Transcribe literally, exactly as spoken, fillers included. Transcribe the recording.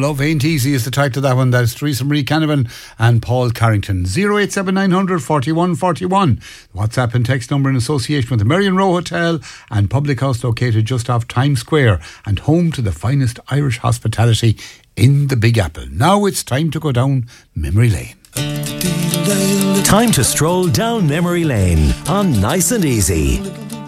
Love Ain't Easy is the title of that one. That's Theresa Marie Canavan and Paul Carrington. oh eight seven nine hundred forty-one forty-one. WhatsApp and text number in association with the Marion Row Hotel and Public House located just off Times Square and home to the finest Irish hospitality in the Big Apple. Now it's time to go down memory lane. Time to stroll down memory lane on Nice and Easy.